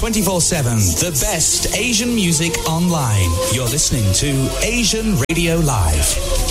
24/7, the best Asian music online. You're listening to Asian Radio Live.